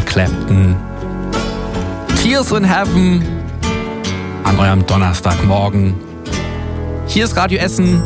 Clapton. Tears in Heaven an eurem Donnerstagmorgen. Hier ist Radio Essen.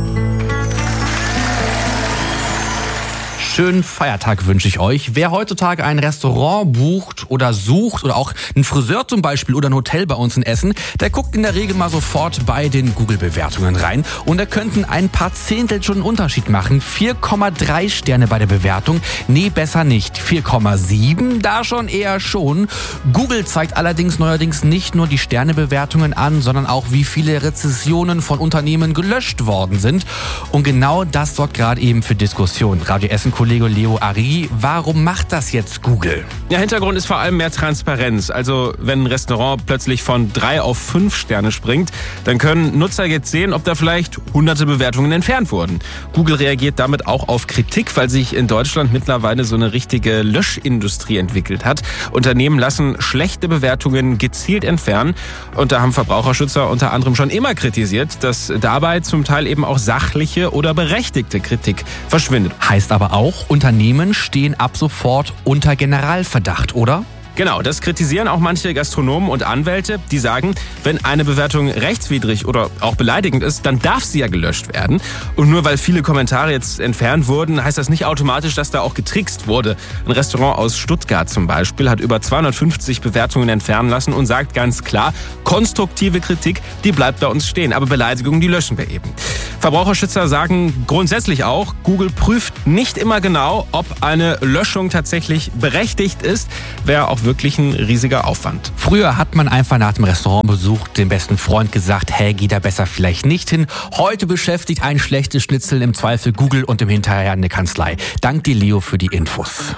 Schönen Feiertag wünsche ich euch. Wer heutzutage ein Restaurant bucht oder sucht oder auch einen Friseur zum Beispiel oder ein Hotel bei uns in Essen, der guckt in der Regel mal sofort bei den Google-Bewertungen rein. Und da könnten ein paar Zehntel schon einen Unterschied machen. 4,3 Sterne bei der Bewertung. Nee, besser nicht. 4,7, da schon eher schon. Google zeigt allerdings neuerdings nicht nur die Sternebewertungen an, sondern auch, wie viele Rezensionen von Unternehmen gelöscht worden sind. Und genau das sorgt gerade eben für Diskussion. Radio Essen Kollege Leo Ari, warum macht das jetzt Google? Ja, Hintergrund ist vor allem mehr Transparenz. Also wenn ein Restaurant plötzlich von 3 auf 5 Sterne springt, dann können Nutzer jetzt sehen, ob da vielleicht hunderte Bewertungen entfernt wurden. Google reagiert damit auch auf Kritik, weil sich in Deutschland mittlerweile so eine richtige Löschindustrie entwickelt hat. Unternehmen lassen schlechte Bewertungen gezielt entfernen. Und da haben Verbraucherschützer unter anderem schon immer kritisiert, dass dabei zum Teil eben auch sachliche oder berechtigte Kritik verschwindet. Heißt aber auch, Unternehmen stehen ab sofort unter Generalverdacht, oder? Genau, das kritisieren auch manche Gastronomen und Anwälte, die sagen, wenn eine Bewertung rechtswidrig oder auch beleidigend ist, dann darf sie ja gelöscht werden. Und nur weil viele Kommentare jetzt entfernt wurden, heißt das nicht automatisch, dass da auch getrickst wurde. Ein Restaurant aus Stuttgart zum Beispiel hat über 250 Bewertungen entfernen lassen und sagt ganz klar, konstruktive Kritik, die bleibt bei uns stehen, aber Beleidigungen, die löschen wir eben. Verbraucherschützer sagen grundsätzlich auch, Google prüft nicht immer genau, ob eine Löschung tatsächlich berechtigt ist. Wäre auch wirklich ein riesiger Aufwand. Früher hat man einfach nach dem Restaurantbesuch dem besten Freund gesagt, hey, geh da besser vielleicht nicht hin. Heute beschäftigt ein schlechtes Schnitzel im Zweifel Google und im Hinterher eine Kanzlei. Dank dir, Leo, für die Infos.